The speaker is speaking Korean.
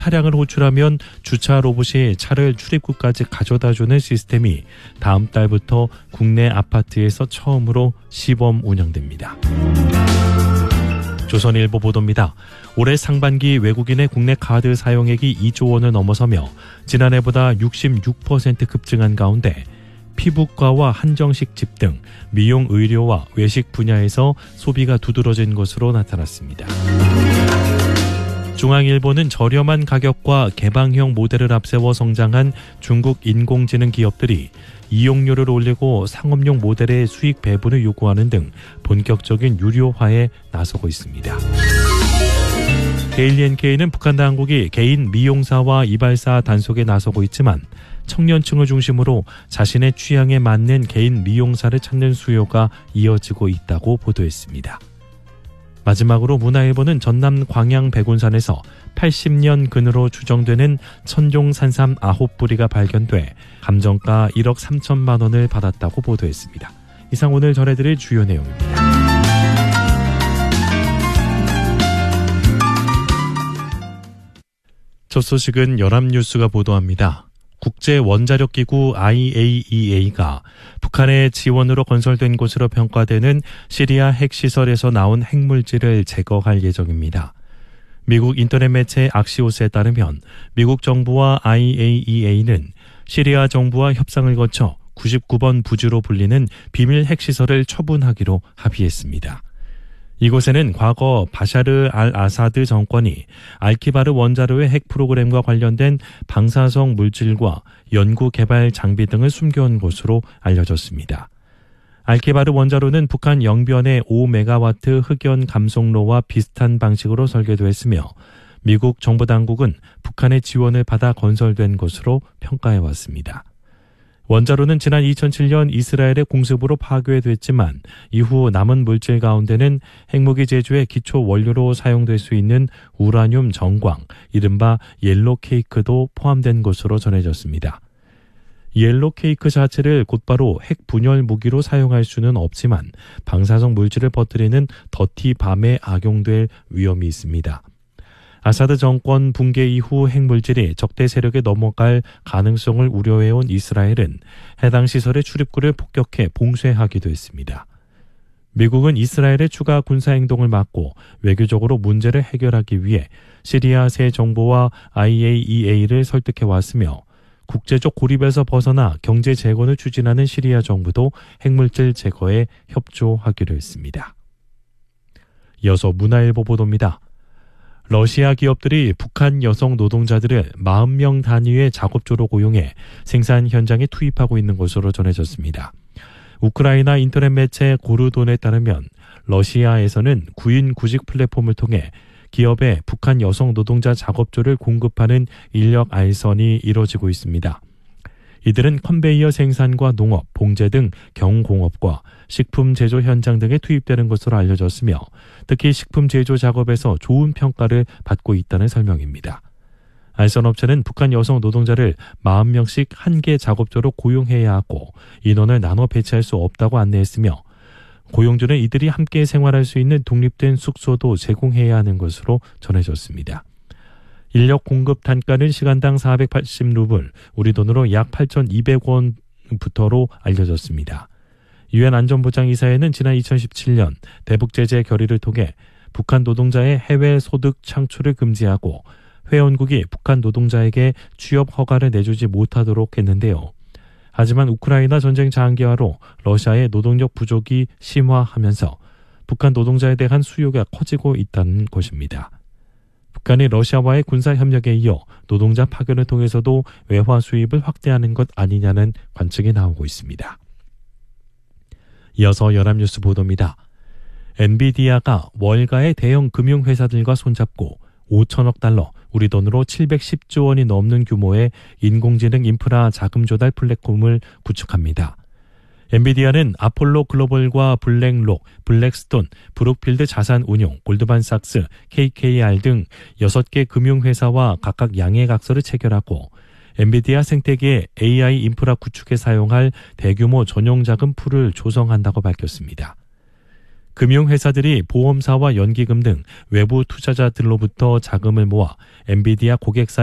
차량을 호출하면 주차 로봇이 차를 출입구까지 가져다주는 시스템이 다음 달부터 국내 아파트에서 처음으로 시범 운영됩니다. 조선일보 보도입니다. 올해 상반기 외국인의 국내 카드 사용액이 2조 원을 넘어서며 지난해보다 66% 급증한 가운데 피부과와 한정식 집 등 미용 의료와 외식 분야에서 소비가 두드러진 것으로 나타났습니다. 중앙일보는 저렴한 가격과 개방형 모델을 앞세워 성장한 중국 인공지능 기업들이 이용료를 올리고 상업용 모델의 수익 배분을 요구하는 등 본격적인 유료화에 나서고 있습니다. 데일리 NK는 북한 당국이 개인 미용사와 이발사 단속에 나서고 있지만 청년층을 중심으로 자신의 취향에 맞는 개인 미용사를 찾는 수요가 이어지고 있다고 보도했습니다. 마지막으로 문화일보는 전남 광양 백운산에서 80년 근으로 추정되는 천종 산삼 9뿌리가 발견돼 감정가 1억 3천만 원을 받았다고 보도했습니다. 이상 오늘 전해드릴 주요 내용입니다. 첫 소식은 연합뉴스가 보도합니다. 국제원자력기구 IAEA가 북한의 지원으로 건설된 곳으로 평가되는 시리아 핵시설에서 나온 핵물질을 제거할 예정입니다. 미국 인터넷 매체 악시오스에 따르면 미국 정부와 IAEA는 시리아 정부와 협상을 거쳐 99번 부지로 불리는 비밀 핵시설을 처분하기로 합의했습니다. 이곳에는 과거 바샤르 알 아사드 정권이 알키바르 원자로의 핵 프로그램과 관련된 방사성 물질과 연구 개발 장비 등을 숨겨온 곳으로 알려졌습니다. 알키바르 원자로는 북한 영변의 5메가와트 흑연 감속로와 비슷한 방식으로 설계됐으며 미국 정부 당국은 북한의 지원을 받아 건설된 것으로 평가해왔습니다. 원자로는 지난 2007년 이스라엘의 공습으로 파괴됐지만 이후 남은 물질 가운데는 핵무기 제조의 기초 원료로 사용될 수 있는 우라늄 정광, 이른바 옐로 케이크도 포함된 것으로 전해졌습니다. 옐로 케이크 자체를 곧바로 핵 분열 무기로 사용할 수는 없지만 방사성 물질을 퍼뜨리는 더티 밤에 악용될 위험이 있습니다. 아사드 정권 붕괴 이후 핵물질이 적대 세력에 넘어갈 가능성을 우려해온 이스라엘은 해당 시설의 출입구를 폭격해 봉쇄하기도 했습니다. 미국은 이스라엘의 추가 군사행동을 막고 외교적으로 문제를 해결하기 위해 시리아 새 정부와 IAEA를 설득해왔으며 국제적 고립에서 벗어나 경제 재건을 추진하는 시리아 정부도 핵물질 제거에 협조하기로 했습니다. 이어서 문화일보 보도입니다. 러시아 기업들이 북한 여성 노동자들을 40명 단위의 작업조로 고용해 생산 현장에 투입하고 있는 것으로 전해졌습니다. 우크라이나 인터넷 매체 고르돈에 따르면 러시아에서는 구인 구직 플랫폼을 통해 기업에 북한 여성 노동자 작업조를 공급하는 인력 알선이 이뤄지고 있습니다. 이들은 컨베이어 생산과 농업, 봉제 등 경공업과 식품 제조 현장 등에 투입되는 것으로 알려졌으며 특히 식품 제조 작업에서 좋은 평가를 받고 있다는 설명입니다. 알선업체는 북한 여성 노동자를 40명씩 한 개 작업조로 고용해야 하고 인원을 나눠 배치할 수 없다고 안내했으며 고용주는 이들이 함께 생활할 수 있는 독립된 숙소도 제공해야 하는 것으로 전해졌습니다. 인력 공급 단가는 시간당 480루블, 우리 돈으로 약 8,200원부터로 알려졌습니다. 유엔 안전보장이사회는 지난 2017년 대북 제재 결의를 통해 북한 노동자의 해외 소득 창출을 금지하고 회원국이 북한 노동자에게 취업 허가를 내주지 못하도록 했는데요. 하지만 우크라이나 전쟁 장기화로 러시아의 노동력 부족이 심화하면서 북한 노동자에 대한 수요가 커지고 있다는 것입니다. 북한이 러시아와의 군사협력에 이어 노동자 파견을 통해서도 외화 수입을 확대하는 것 아니냐는 관측이 나오고 있습니다. 이어서 연합뉴스 보도입니다. 엔비디아가 월가의 대형 금융회사들과 손잡고 5천억 달러, 우리 돈으로 710조 원이 넘는 규모의 인공지능 인프라 자금 조달 플랫폼을 구축합니다. 엔비디아는 아폴로 글로벌과 블랙록, 블랙스톤, 브룩필드 자산운용, 골드만삭스, KKR 등 6개 금융회사와 각각 양해각서를 체결하고 엔비디아 생태계의 AI 인프라 구축에 사용할 대규모 전용 자금 풀을 조성한다고 밝혔습니다. 금융회사들이 보험사와 연기금 등 외부 투자자들로부터 자금을 모아 엔비디아 고객사